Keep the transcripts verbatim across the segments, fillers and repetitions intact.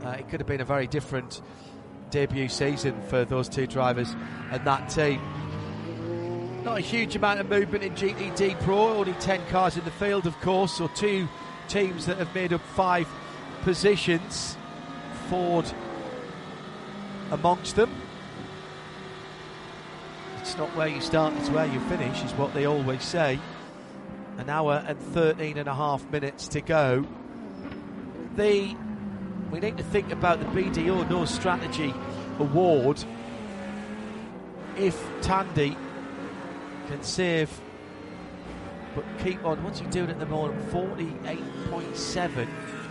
Uh, it could have been a very different debut season for those two drivers and that team. Not a huge amount of movement in G T D Pro, only ten cars in the field, of course, so two teams that have made up five positions. Ford amongst them. It's not where you start, it's where you finish, is what they always say. An hour and thirteen and a half minutes to go. The we need to think about the B D O No Strategy Award. If Tandy can save but keep on, what's he doing at the moment? forty-eight point seven.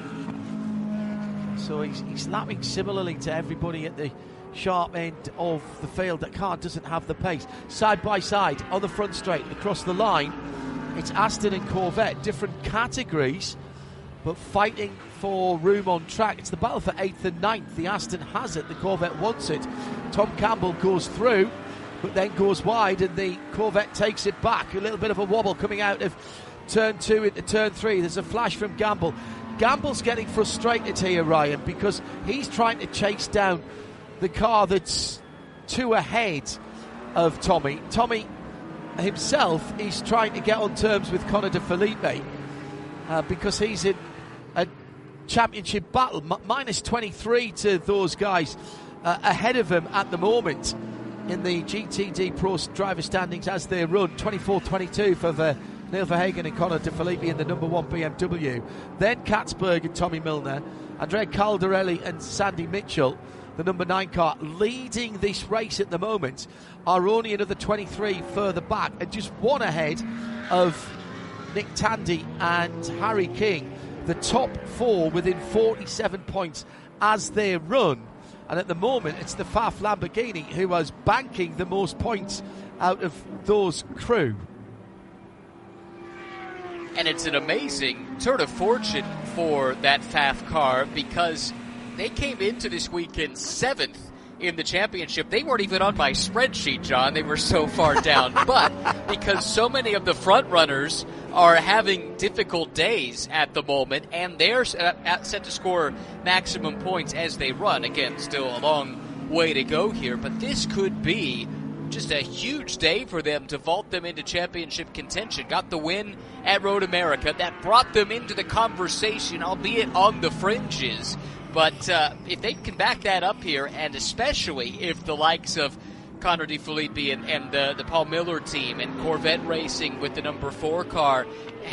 So he's, he's lapping similarly to everybody at the sharp end of the field. That car doesn't have the pace. Side by side on the front straight across the line, it's Aston and Corvette, different categories but fighting for room on track. It's the battle for eighth and ninth. The Aston has it, the Corvette wants it. Tom Campbell goes through but then goes wide and the Corvette takes it back. A little bit of a wobble coming out of turn two into turn three. There's a flash from Gamble. Gamble's getting frustrated here, Ryan, because he's trying to chase down the car that's two ahead of Tommy. Tommy himself is trying to get on terms with Connor De Felipe uh, because he's in a championship battle. M- minus twenty-three to those guys uh, ahead of him at the moment in the G T D Pro driver standings as they run. twenty-four twenty-two for the Neil Verhagen and Connor De Felipe in the number one B M W. Then Katzberg and Tommy Milner, Andrea Caldarelli and Sandy Mitchell, the number nine car, leading this race at the moment, are only another twenty-three further back and just one ahead of Nick Tandy and Harry King. The top four within forty-seven points as they run. And at the moment, it's the Faf Lamborghini who was banking the most points out of those crew. And it's an amazing turn of fortune for that F A F car because they came into this weekend seventh in the championship. They weren't even on my spreadsheet, John. They were so far down. But because so many of the front runners are having difficult days at the moment, and they're set to score maximum points as they run. Again, still a long way to go here, but this could be just a huge day for them to vault them into championship contention. Got the win at Road America. That brought them into the conversation, albeit on the fringes. But uh, if they can back that up here, and especially if the likes of Connor De Felipe and, and the, the Paul Miller team and Corvette Racing with the number four car,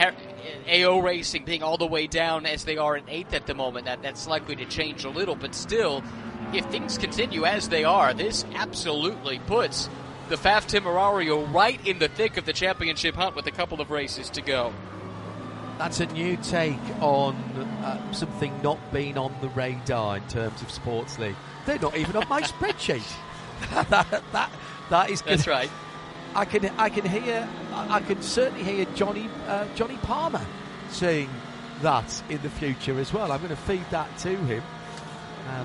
A O Racing being all the way down as they are in eighth at the moment, that, that's likely to change a little. But still, if things continue as they are, this absolutely puts the F A F Temerario right in the thick of the championship hunt with a couple of races to go. That's a new take on uh, something not being on the radar in terms of Sports League. They're not even on my spreadsheet. that, that, that is. Gonna, That's right. I can I can hear I can certainly hear Johnny uh, Johnny Palmer saying that in the future as well. I'm going to feed that to him. Um,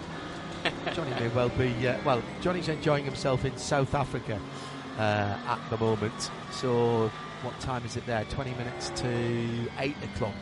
Johnny may well be uh, well. Johnny's enjoying himself in South Africa uh, at the moment. So what time is it there? twenty minutes to eight o'clock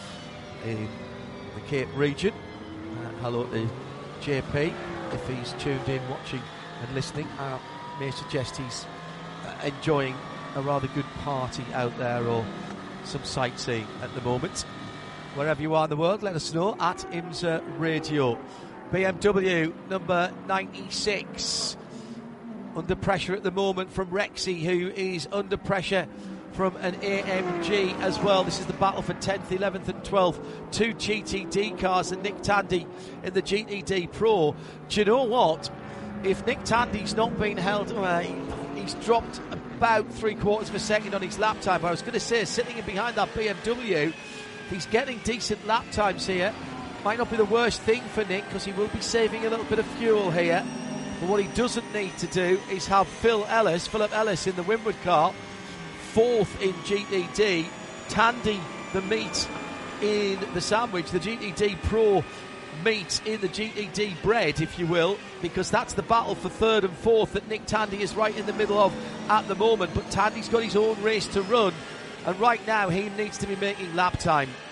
in the Cape region. Uh, hello to J P if he's tuned in, watching and listening. I may suggest he's uh, enjoying a rather good party out there or some sightseeing at the moment. Wherever you are in the world, let us know at IMSA Radio. B M W number ninety-six under pressure at the moment from Rexy, who is under pressure from an A M G as well. This is the battle for tenth, eleventh and twelfth. Two G T D cars and Nick Tandy in the G T D Pro. Do you know what? If Nick Tandy's not been held, uh, he's dropped about three quarters of a second on his lap time. But I was going to say, sitting in behind that B M W, he's getting decent lap times here. Might not be the worst thing for Nick because he will be saving a little bit of fuel here. But what he doesn't need to do is have Phil Ellis, Philip Ellis in the Winward car, fourth in G T D, Tandy the meat in the sandwich, the G T D Pro meat in the G T D bread, if you will, because that's the battle for third and fourth that Nick Tandy is right in the middle of at the moment. But Tandy's got his own race to run, and right now he needs to be making lap time.